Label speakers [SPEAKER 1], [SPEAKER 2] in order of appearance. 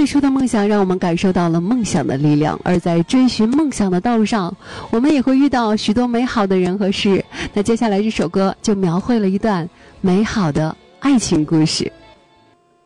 [SPEAKER 1] 最初的梦想让我们感受到了梦想的力量，而在追寻梦想的道路上，我们也会遇到许多美好的人和事。那接下来这首歌就描绘了一段美好的爱情故事。